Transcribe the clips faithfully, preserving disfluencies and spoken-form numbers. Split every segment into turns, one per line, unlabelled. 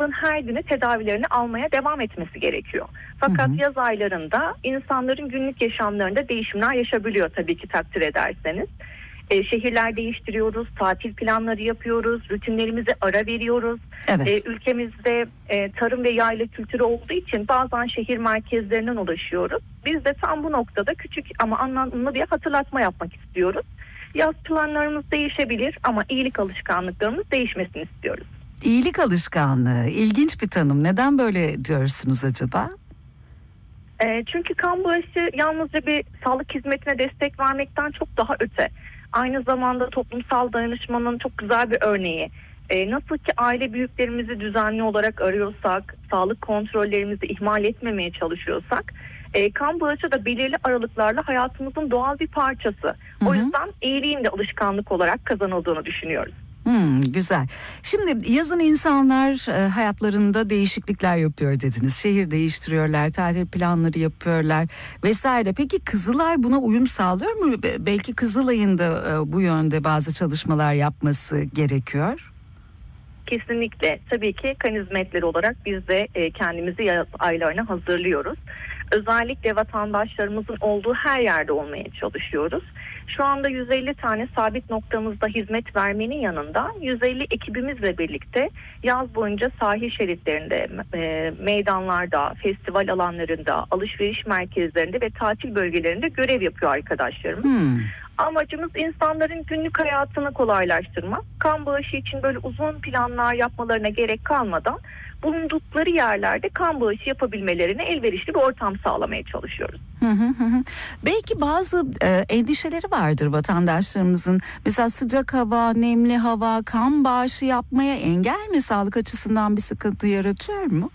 yılın her günü tedavilerini almaya devam etmesi gerekiyor. Fakat
Hı hı.
yaz aylarında insanların günlük yaşamlarında değişimler yaşabiliyor tabii ki, takdir ederseniz. E, şehirler değiştiriyoruz, tatil planları yapıyoruz, rutinlerimize ara veriyoruz.
Evet.
E, ülkemizde e, tarım ve yayla kültürü olduğu için bazen şehir merkezlerinden ulaşıyoruz. Biz de tam bu noktada küçük ama anlamlı bir hatırlatma yapmak istiyoruz. Yaz planlarımız değişebilir ama iyilik alışkanlıklarımız değişmesini istiyoruz.
İyilik alışkanlığı, ilginç bir tanım. Neden böyle diyorsunuz acaba?
E, çünkü kan bağışı yalnızca bir sağlık hizmetine destek vermekten çok daha öte. Aynı zamanda toplumsal dayanışmanın çok güzel bir örneği. E, nasıl ki aile büyüklerimizi düzenli olarak arıyorsak, sağlık kontrollerimizi ihmal etmemeye çalışıyorsak, e, kan bağışı da belirli aralıklarla hayatımızın doğal bir parçası.
Hı hı.
O yüzden iyiliğin de alışkanlık olarak kazanıldığını düşünüyoruz.
Hmm, güzel. Şimdi yazın insanlar e, hayatlarında değişiklikler yapıyor dediniz. Şehir değiştiriyorlar, tatil planları yapıyorlar vesaire. Peki Kızılay buna uyum sağlıyor mu? Be- belki Kızılay'ın da e, bu yönde bazı çalışmalar yapması gerekiyor.
Kesinlikle. Tabii ki kan hizmetleri olarak biz de e, kendimizi yaz aylarına hazırlıyoruz. Özellikle vatandaşlarımızın olduğu her yerde olmaya çalışıyoruz. Şu anda yüz elli tane sabit noktamızda hizmet vermenin yanında yüz elli ekibimizle birlikte yaz boyunca sahil şeritlerinde, e, meydanlarda, festival alanlarında, alışveriş merkezlerinde ve tatil bölgelerinde görev yapıyor arkadaşlarımız.
Hmm.
Amacımız insanların günlük hayatını kolaylaştırmak. Kan bağışı için böyle uzun planlar yapmalarına gerek kalmadan bulundukları yerlerde kan bağışı yapabilmelerine elverişli bir ortam sağlamaya çalışıyoruz.
Hı hı hı. Belki bazı e, endişeleri vardır vatandaşlarımızın. Mesela sıcak hava, nemli hava, kan bağışı yapmaya engel mi, sağlık açısından bir sıkıntı yaratıyor mu?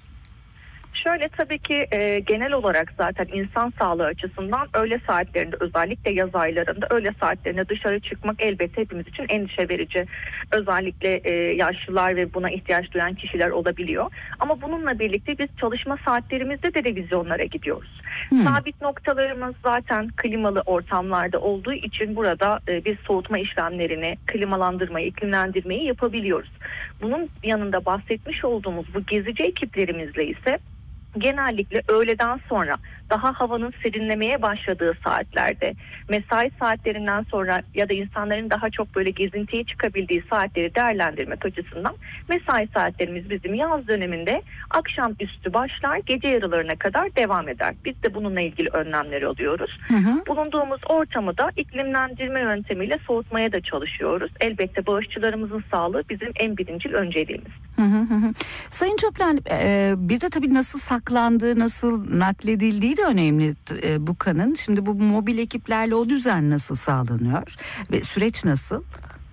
Şöyle, tabii ki e, genel olarak zaten insan sağlığı açısından öğle saatlerinde, özellikle yaz aylarında öğle saatlerinde dışarı çıkmak elbette hepimiz için endişe verici. Özellikle e, yaşlılar ve buna ihtiyaç duyan kişiler olabiliyor. Ama bununla birlikte biz çalışma saatlerimizde de revizyonlara gidiyoruz.
Hmm.
Sabit noktalarımız zaten klimalı ortamlarda olduğu için burada e, biz soğutma işlemlerini, klimalandırmayı, iklimlendirmeyi yapabiliyoruz. Bunun yanında bahsetmiş olduğumuz bu gezici ekiplerimizle ise genellikle öğleden sonra daha havanın serinlemeye başladığı saatlerde, mesai saatlerinden sonra ya da insanların daha çok böyle gezintiye çıkabildiği saatleri değerlendirmek açısından mesai saatlerimiz bizim yaz döneminde akşamüstü başlar, gece yarılarına kadar devam eder. Biz de bununla ilgili önlemler alıyoruz.
Hı hı.
Bulunduğumuz ortamı da iklimlendirme yöntemiyle soğutmaya da çalışıyoruz. Elbette bağışçılarımızın sağlığı bizim en birincil önceliğimiz.
Hı hı hı. Sayın Çöplen, e, bir de tabii nasıl saklandığı, nasıl nakledildiği de önemli e, bu kanın. Şimdi bu mobil ekiplerle o düzen nasıl sağlanıyor ve süreç nasıl?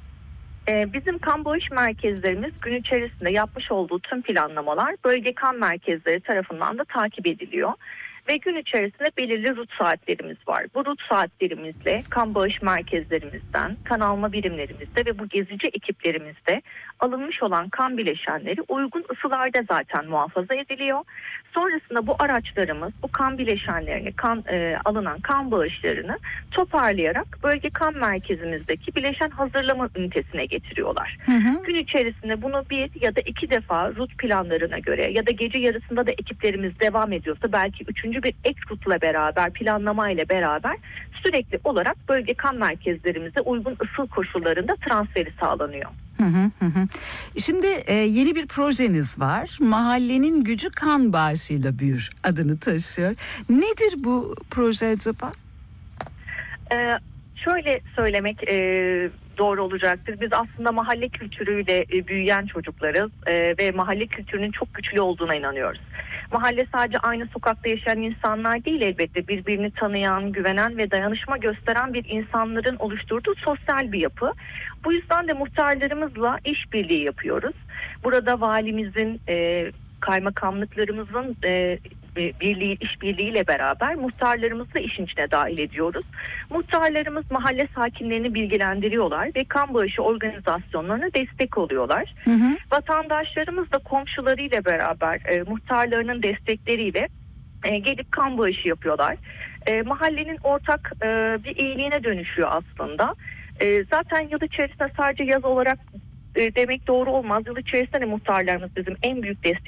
Ee, Bizim kan bağış merkezlerimiz gün içerisinde yapmış olduğu tüm planlamalar bölge kan merkezleri tarafından da takip ediliyor. Ve gün içerisinde belirli rut saatlerimiz var. Bu rut saatlerimizle kan bağış merkezlerimizden, kan alma birimlerimizde ve bu gezici ekiplerimizde alınmış olan kan bileşenleri uygun ısılarda zaten muhafaza ediliyor. Sonrasında bu araçlarımız bu kan bileşenlerini, kan e, alınan kan bağışlarını toparlayarak bölge kan merkezimizdeki bileşen hazırlama ünitesine getiriyorlar.
Hı hı.
Gün içerisinde bunu bir ya da iki defa rut planlarına göre ya da gece yarısında da ekiplerimiz devam ediyorsa belki üçüncü bir ek rutla beraber, planlama ile beraber sürekli olarak bölge kan merkezlerimize uygun ısıl koşullarında transferi sağlanıyor.
Hı hı hı. Şimdi e, yeni bir projeniz var. Mahallenin Gücü Kan Bağışıyla Büyür adını taşıyor. Nedir bu proje acaba?
Ee, şöyle söylemek e, doğru olacaktır. Biz aslında mahalle kültürüyle e, büyüyen çocuklarız e, ve mahalle kültürünün çok güçlü olduğuna inanıyoruz. Mahalle sadece aynı sokakta yaşayan insanlar değil, elbette birbirini tanıyan, güvenen ve dayanışma gösteren bir insanların oluşturduğu sosyal bir yapı. Bu yüzden de muhtarlarımızla işbirliği yapıyoruz. Burada valimizin, e, kaymakamlıklarımızın e, birliği, işbirliğiyle beraber muhtarlarımızı da işin içine dahil ediyoruz. Muhtarlarımız mahalle sakinlerini bilgilendiriyorlar ve kan bağışı organizasyonlarına destek oluyorlar.
Hı hı.
Vatandaşlarımız da komşularıyla beraber e, muhtarlarının destekleriyle e, gelip kan bağışı yapıyorlar. E, mahallenin ortak e, bir iyiliğine dönüşüyor aslında. E, zaten yıl içerisinde sadece yaz olarak e, demek doğru olmaz. Yıl içerisinde de muhtarlarımız bizim en büyük destek